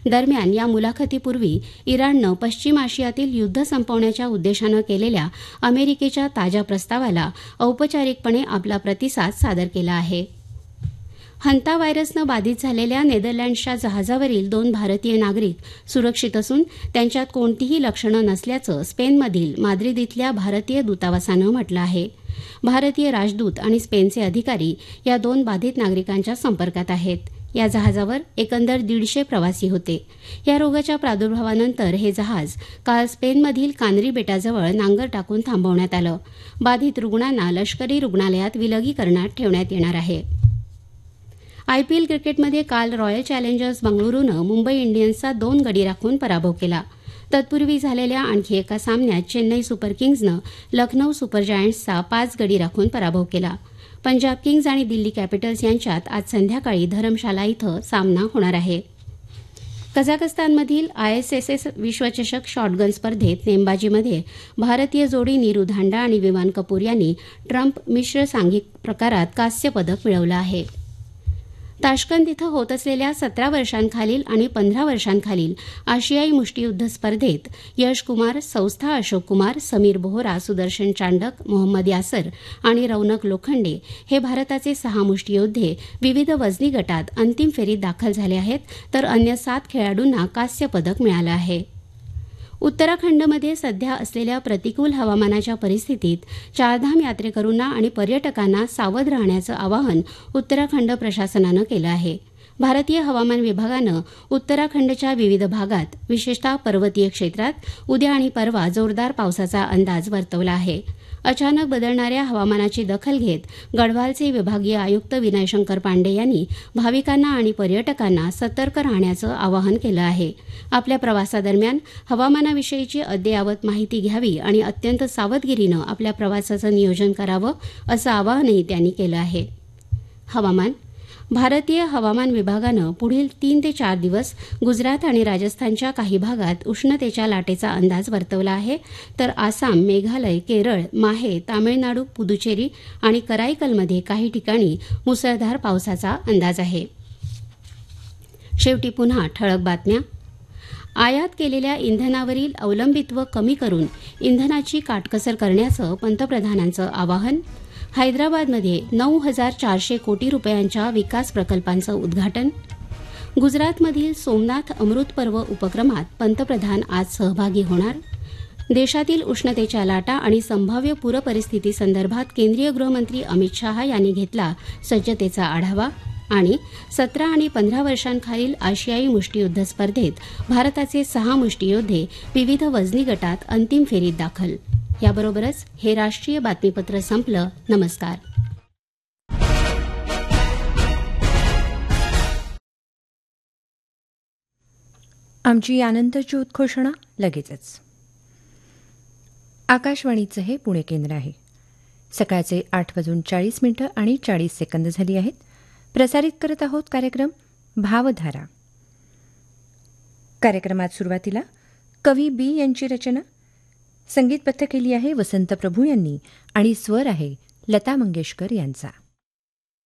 दरम्यान या मुलाखतीपूर्वी इराणनं पश्चिम आशियातील युद्ध संपवण्याच्या उद्देशानं केलेल्या अमेरिकेच्या ताज्या प्रस्तावाला औपचारिकपणे आपला प्रतिसाद सादर केला आहे. हंता व्हायरसनं बाधित झालेल्या नेदरलँड्सच्या जहाजावरील 2 भारतीय नागरिक सुरक्षित असून त्यांच्यात कोणतीही लक्षणं नसल्याचं स्पेनमधील माद्रिद इथल्या भारतीय दूतावासानं म्हटलं आहे. भारतीय राजदूत आणि स्पेनचे अधिकारी या 2 बाधित नागरिकांच्या संपर्कात आहेत. या जहाजावर एकंदर 150 प्रवासी होते. या रोगाच्या प्रादुर्भावानंतर हे जहाज काल स्पेनमधील कानरी बेटाजवळ नांगर टाकून थांबवण्यात आलं. बाधित रुग्णांना लष्करी रुग्णालयात विलगीकरणात ठेवण्यात येणार आहे. आयपीएल क्रिकेटमध्ये काल रॉयल चॅलेंजर्स बंगळुरूनं मुंबई इंडियन्सचा 2 गडी राखून पराभव केला. तत्पूर्वी झालेल्या आणखी एका सामन्यात चेन्नई सुपर किंग्जनं लखनौ सुपर जायंट्सचा 5 गडी राखून पराभव केला. पंजाब किंग्ज आणि दिल्ली कॅपिटल्स यांच्यात आज संध्याकाळी धरमशाला इथं सामना होणार आहे. कझाकस्तानमधील ISSS विश्वचषक शॉटगन स्पर्धेत नेमबाजीमध्ये भारतीय जोडी नीरू धांडा आणि विमान कपूर यांनी ट्रम्प मिश्र सांघिक प्रकारात कांस्य पदक मिळवलं आहे. ताश्कंद इथं होत असलेल्या 17 वर्षांखालील आणि 15 वर्षांखालील आशियाई मुष्टियुद्ध स्पर्धेत यश कुमार, सौस्था अशोक कुमार, समीर बोहरा, सुदर्शन चांडक, मोहम्मद यासर आणि रौनक लोखंडे हे भारताचे 6 मुष्टियोद्धे विविध वजनी गटात अंतिम फेरीत दाखल झाले आहेत, तर अन्य 7 खेळाडूंना कांस्य पदक मिळालं आहे. उत्तराखंडमध्ये सध्या असलेल्या प्रतिकूल हवामानाच्या परिस्थितीत चारधाम यात्रेकरूंना आणि पर्यटकांना सावध राहण्याचं आवाहन उत्तराखंड प्रशासनानं केलं आहे. भारतीय हवामान विभागानं उत्तराखंडच्या विविध भागात विशेषतः पर्वतीय क्षेत्रात उद्या आणि परवा जोरदार पावसाचा अंदाज वर्तवला आहे. अचानक बदलणाऱ्या हवामानाची दखल घेत गढवालचे विभागीय आयुक्त विनय शंकर पांडे यांनी भाविकांना आणि पर्यटकांना सतर्क राहण्याचं आवाहन केलं आहे. आपल्या प्रवासादरम्यान हवामानाविषयीची अद्ययावत माहिती घ्यावी आणि अत्यंत सावधगिरीनं आपल्या प्रवासाचं नियोजन करावं असं आवाहनही त्यांनी केलं आहे. हवामान. भारतीय हवामान विभागानं पुढील 3 ते 4 दिवस गुजरात आणि राजस्थानच्या काही भागात उष्णतेच्या लाटेचा अंदाज वर्तवला आहे, तर आसाम, मेघालय, केरळ, माहे, तामिळनाडू, पुदुचेरी आणि कराईकलमध्ये काही ठिकाणी मुसळधार पावसाचा अंदाज आहे. शेवटी पुन्हा ठळक बातम्या. आयात केलेल्या इंधनावरील अवलंबित्व कमी करून इंधनाची काटकसर करण्याचं पंतप्रधानांचं आवाहन. हैदराबादमध्ये 9,400 कोटी रुपयांच्या विकास प्रकल्पांचं उद्घाटन. गुजरातमधील सोमनाथ अमृत पर्व उपक्रमात पंतप्रधान आज सहभागी होणार. देशातील उष्णतेच्या लाटा आणि संभाव्य पूरपरिस्थितीसंदर्भात केंद्रीय गृहमंत्री अमित शहा यांनी घेतला सज्जतेचा आढावा. आणि 17 आणि 15 वर्षांखालील आशियाई मुष्टियुद्ध स्पर्धेत भारताचे 6 मुष्टियोद्धे विविध वजनी गटात अंतिम फेरीत दाखल. याबरोबरच हे राष्ट्रीय बातमीपत्र संपलं. नमस्कार. आमची यानंतरची उद्घोषणा लगेचच. आकाशवाणीचं हे पुणे केंद्र आहे. सकाळचे 8:40 आणि 40 सेकंद झाली आहेत. प्रसारित करत आहोत कार्यक्रम भावधारा. कार्यक्रमात सुरुवातीला कवी बी यांची रचना संगीतबद्ध केली आहे वसंत प्रभू यांनी आणि स्वर आहे लता मंगेशकर यांचा.